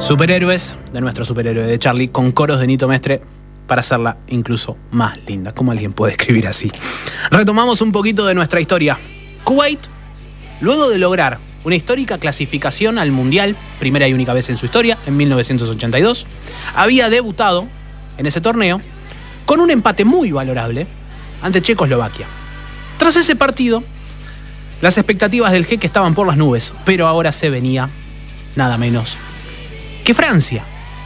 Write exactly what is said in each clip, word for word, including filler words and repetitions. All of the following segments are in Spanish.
Superhéroes de nuestro superhéroe de Charlie, con coros de Nito Mestre para hacerla incluso más linda. ¿Cómo alguien puede escribir así? Retomamos un poquito de nuestra historia. Kuwait, luego de lograr una histórica clasificación al Mundial, primera y única vez en su historia, en mil novecientos ochenta y dos, había debutado en ese torneo con un empate muy valorable ante Checoslovaquia. Tras ese partido, las expectativas del jeque estaban por las nubes, pero ahora se venía nada menos que Francia.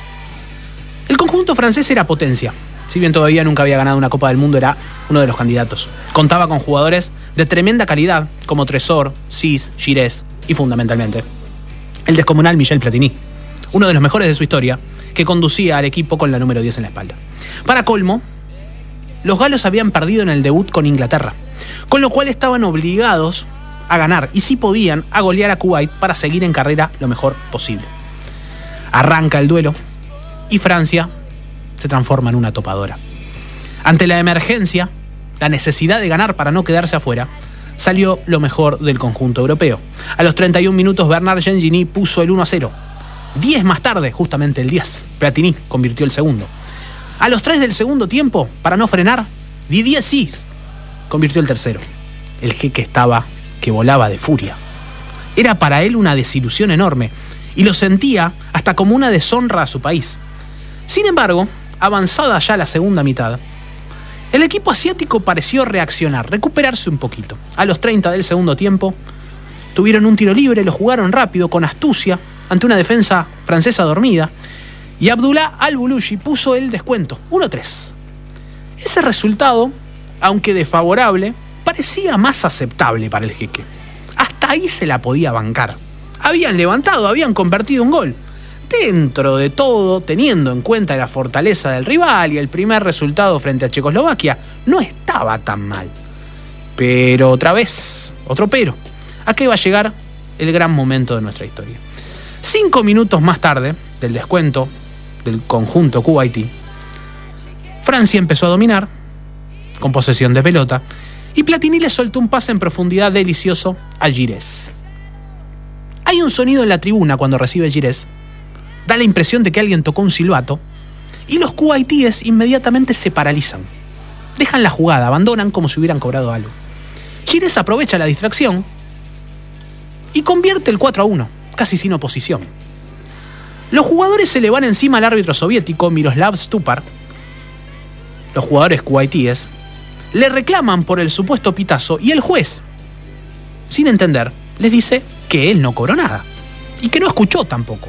El conjunto francés era potencia. Si bien todavía nunca había ganado una Copa del Mundo, era uno de los candidatos. Contaba con jugadores de tremenda calidad, como Tresor, Sis, Giresse y, fundamentalmente, el descomunal Michel Platini, uno de los mejores de su historia, que conducía al equipo con la número diez en la espalda. Para colmo, los galos habían perdido en el debut con Inglaterra, con lo cual estaban obligados a ganar, y si podían, a golear a Kuwait para seguir en carrera lo mejor posible. Arranca el duelo y Francia se transforma en una topadora. Ante la emergencia, la necesidad de ganar para no quedarse afuera, salió lo mejor del conjunto europeo. A los treinta y un minutos, Bernard Gengini puso el uno a cero. Diez más tarde, justamente el diez, Platini convirtió el segundo. A los tres del segundo tiempo, para no frenar, Didier Sis convirtió el tercero. El jeque estaba que volaba de furia. Era para él una desilusión enorme, y lo sentía hasta como una deshonra a su país. Sin embargo, avanzada ya la segunda mitad, el equipo asiático pareció reaccionar, recuperarse un poquito. A los treinta del segundo tiempo, tuvieron un tiro libre, lo jugaron rápido, con astucia, ante una defensa francesa dormida, y Abdullah Al-Bulushi puso el descuento, uno a tres. Ese resultado, aunque desfavorable, parecía más aceptable para el jeque. Hasta ahí se la podía bancar. Habían levantado, habían convertido un gol. Dentro de todo, teniendo en cuenta la fortaleza del rival y el primer resultado frente a Checoslovaquia, no estaba tan mal. Pero otra vez, otro pero. ¿A qué va a llegar el gran momento de nuestra historia? Cinco minutos más tarde del descuento del conjunto kuwaití, Francia empezó a dominar, con posesión de pelota, y Platini le soltó un pase en profundidad delicioso a Giresse. Hay un sonido en la tribuna cuando recibe Giresse. Da la impresión de que alguien tocó un silbato, y los kuwaitíes inmediatamente se paralizan. Dejan la jugada, abandonan como si hubieran cobrado algo. Giresse aprovecha la distracción y convierte el cuatro a uno, casi sin oposición. Los jugadores se le van encima al árbitro soviético, Miroslav Stupar. Los jugadores kuwaitíes le reclaman por el supuesto pitazo, y el juez, sin entender, les dice que él no cobró nada y que no escuchó tampoco.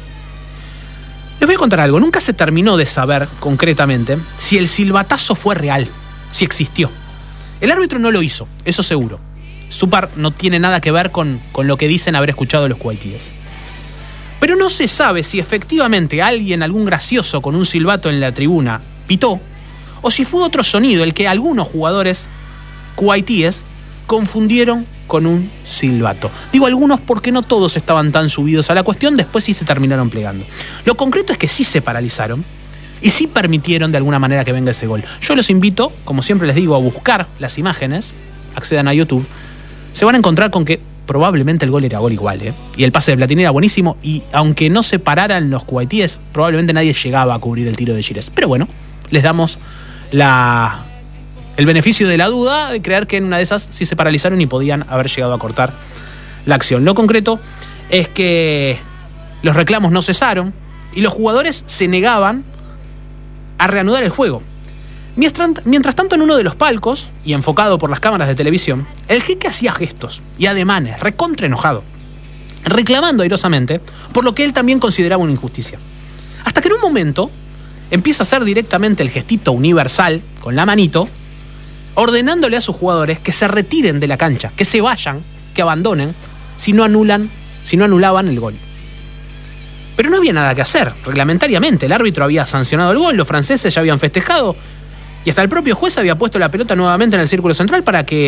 Les voy a contar algo. Nunca se terminó de saber concretamente si el silbatazo fue real, si existió. El árbitro no lo hizo, eso seguro. Stupar no tiene nada que ver con, con lo que dicen haber escuchado los kuwaitíes. Pero no se sabe si efectivamente alguien, algún gracioso con un silbato en la tribuna, pitó, o si fue otro sonido el que algunos jugadores kuwaitíes confundieron con un silbato. Digo algunos porque no todos estaban tan subidos a la cuestión, después sí se terminaron plegando. Lo concreto es que sí se paralizaron y sí permitieron de alguna manera que venga ese gol. Yo los invito, como siempre les digo, a buscar las imágenes, accedan a YouTube, se van a encontrar con que probablemente el gol era gol igual, ¿eh? Y el pase de Platini era buenísimo, y aunque no se pararan los kuwaitíes, probablemente nadie llegaba a cubrir el tiro de Giresse. Pero bueno, les damos la... el beneficio de la duda de creer que en una de esas sí se paralizaron y podían haber llegado a cortar la acción. Lo concreto es que los reclamos no cesaron y los jugadores se negaban a reanudar el juego. Mientras, mientras tanto, en uno de los palcos, y enfocado por las cámaras de televisión, el jeque hacía gestos y ademanes, recontra enojado, reclamando airosamente por lo que él también consideraba una injusticia. Hasta que en un momento empieza a hacer directamente el gestito universal con la manito, ordenándole a sus jugadores que se retiren de la cancha, que se vayan, que abandonen, si no anulan, si no anulaban el gol. Pero no había nada que hacer, reglamentariamente. El árbitro había sancionado el gol, los franceses ya habían festejado, y hasta el propio juez había puesto la pelota nuevamente en el círculo central para que